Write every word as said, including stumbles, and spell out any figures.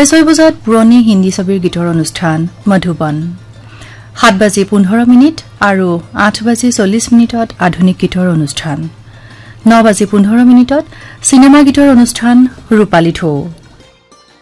চাৰে ছয় বজাত পুৰণি হিন্দী ছবিৰ গীতৰ অনুষ্ঠান মধুবন সাত বাজি পোন্ধৰ মিনিট আৰু আঠ বাজি চল্লিশ মিনিটত আধুনিক গীতৰ অনুষ্ঠান ন বাজি পোন্ধৰ মিনিটত সিনেমা গীতৰ অনুষ্ঠান ৰূপালী ঢৌ